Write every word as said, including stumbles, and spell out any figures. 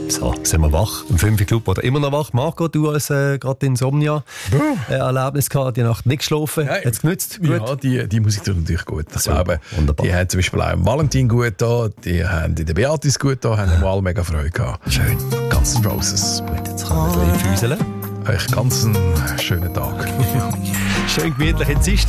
So, sind wir wach im fünf Club oder immer noch wach? Marco, du hast äh, gerade Insomnia-Erlebnis äh, gehabt, die Nacht nicht geschlafen. Ja, Hat es genützt? Gut? Ja, die, die Musik tut natürlich gut. Ich Super, glaube, wunderbar. die haben zum Beispiel auch im Valentin gut da, die haben in der Beatrice gut da, haben wir alle mega Freude gehabt. Schön. Guns N' Roses. Gut, jetzt können wir ein bisschen füseln. Euch ganz einen schönen Tag. Schön gemütlich. Jetzt ist